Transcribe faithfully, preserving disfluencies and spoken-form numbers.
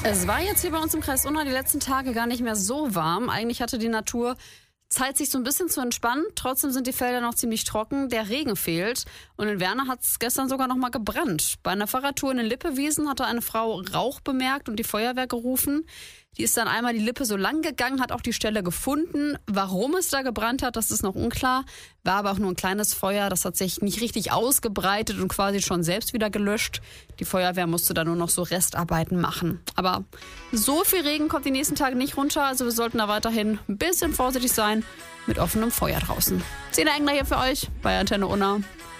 Es war jetzt hier bei uns im Kreis Unna die letzten Tage gar nicht mehr so warm. Eigentlich hatte die Natur Zeit, sich so ein bisschen zu entspannen. Trotzdem sind die Felder noch ziemlich trocken. Der Regen fehlt. Und in Werne hat es gestern sogar noch mal gebrannt. Bei einer Fahrradtour in den Lippewiesen hatte eine Frau Rauch bemerkt und die Feuerwehr gerufen. Die ist dann einmal die Lippe so lang gegangen, hat auch die Stelle gefunden. Warum es da gebrannt hat, das ist noch unklar. War aber auch nur ein kleines Feuer. Das hat sich nicht richtig ausgebreitet und quasi schon selbst wieder gelöscht. Die Feuerwehr musste da nur noch so Restarbeiten machen. Aber so viel Regen kommt die nächsten Tage nicht runter. Also wir sollten da weiterhin ein bisschen vorsichtig sein mit offenem Feuer draußen. Zehner Engler hier für euch bei Antenne Unna.